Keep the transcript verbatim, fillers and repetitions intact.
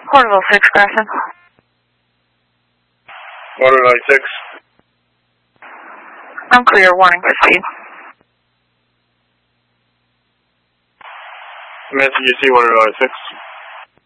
Porterville six, Grayson. Water ninety-six. I'm clear, warning, proceed. Nancy, you see Water ninety-six.